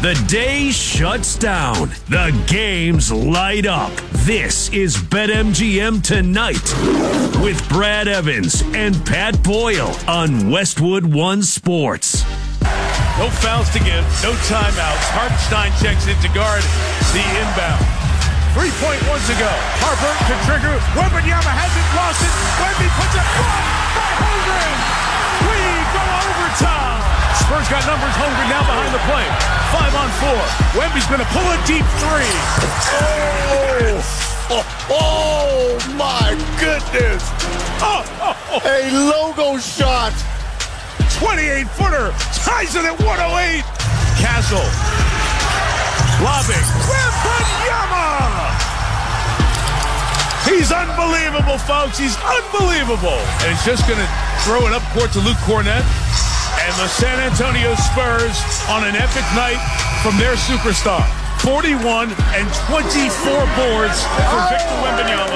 The day shuts down. The games light up. This is BetMGM Tonight with Brad Evans and Pat Boyle on Westwood One Sports. No fouls to give, no timeouts. Hartenstein checks in to guard the inbound. 3.1 to go. Harper to trigger. Wembanyama hasn't lost it. Wemby puts it blocked by Holmgren. We go overtime. Spurs got numbers. Holmgren now behind the play. 5 on 4. Wemby's going to pull a deep three. Oh my goodness. A logo shot. 28-footer. Ties it at 108. Castle. Lobbing. Wembanyama. He's unbelievable, folks. He's unbelievable. And he's just going to throw it up court to Luke Cornett. And the San Antonio Spurs on an epic night from their superstar. 41 and 24 boards for Victor Wembanyama.